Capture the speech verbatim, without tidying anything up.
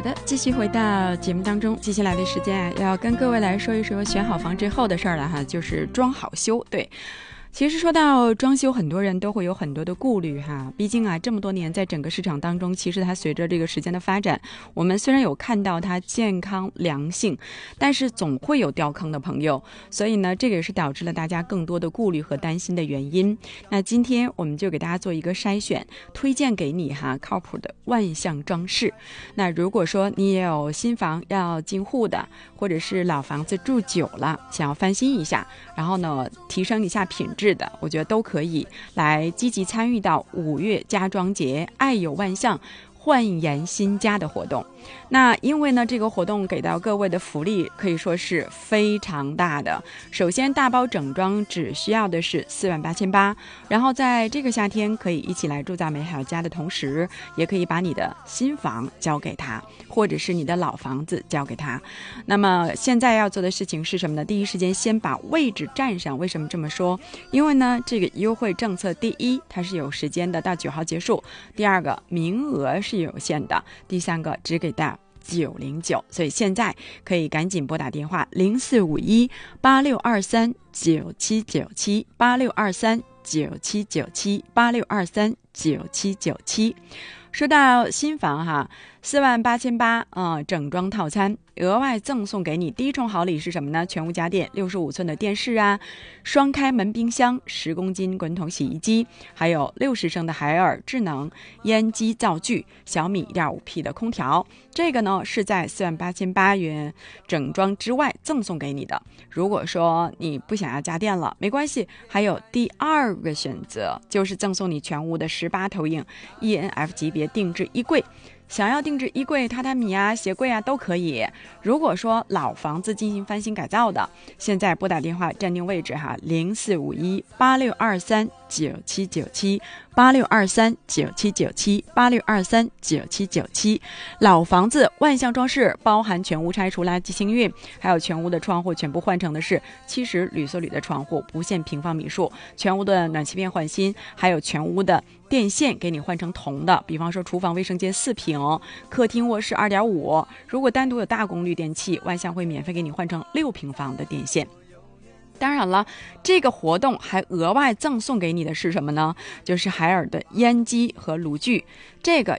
好的，继续回到节目当中，接下来的时间啊，要跟各位来说一说选好房之后的事儿了哈，就是装好修。对，其实说到装修，很多人都会有很多的顾虑哈。毕竟啊，这么多年在整个市场当中，其实它随着这个时间的发展，我们虽然有看到它健康良性，但是总会有掉坑的朋友。所以呢，这个也是导致了大家更多的顾虑和担心的原因。那今天我们就给大家做一个筛选，推荐给你哈靠谱的万象装饰。那如果说你也有新房要进户的，或者是老房子住久了，想要翻新一下，然后呢提升一下品质的，我觉得都可以来积极参与到五月家装节爱有万象焕颜新家的活动。那因为呢这个活动给到各位的福利可以说是非常大的。首先大包整装只需要的是四万八千八，然后在这个夏天可以一起来住在美好家的同时，也可以把你的新房交给他，或者是你的老房子交给他。那么现在要做的事情是什么呢？第一时间先把位置占上。为什么这么说？因为呢这个优惠政策，第一它是有时间的，到九号结束；第二个名额是有限的；第三个只给到九零九，所以现在可以赶紧拨打电话零四五一八六二三九七九七八六二三九七九七八六二三九七九七。说到新房哈，四万八千八啊，整装套餐额外赠送给你第一重好礼是什么呢？全屋家电六十五寸的电视啊，双开门冰箱，十公斤滚筒洗衣机，还有六十升的海尔智能烟机灶具，小米 一点五 P 的空调。这个呢是在四万八千八元整装之外赠送给你的。如果说你不想要家电了，没关系，还有第二个选择，就是赠送你全屋的十八投影 E N F 级别定制衣柜。想要定制衣柜、榻榻米啊、鞋柜啊都可以。如果说老房子进行翻新改造的，现在拨打电话暂定位置哈，零四五一八六二三九七九七八六二三九七九七八六二三九七九七。老房子万象装饰包含全屋拆除、垃圾清运，还有全屋的窗户全部换成的是七十铝塑铝的窗户，不限平方米数，全屋的暖气片换新，还有全屋的电线给你换成铜的，比方说厨房卫生间四平，客厅卧室 二点五， 如果单独有大功率电器，万象会免费给你换成六平方的电线。当然了，这个活动还额外赠送给你的是什么呢？就是海尔的烟机和炉具，这个